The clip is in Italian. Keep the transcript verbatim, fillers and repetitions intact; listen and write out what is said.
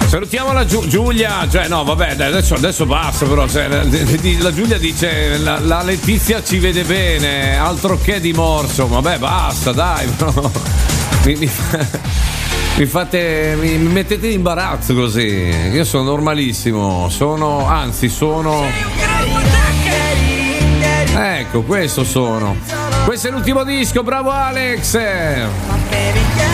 Salutiamo la Giu- Giulia, cioè no vabbè dai, adesso, adesso basta però, cioè, la, la Giulia dice la, la Letizia ci vede bene, altro che dimorso, vabbè basta dai, però mi, mi, mi fate, mi, mi mettete in imbarazzo così, io sono normalissimo, sono, anzi sono, ecco questo sono, questo è l'ultimo disco, bravo Alex.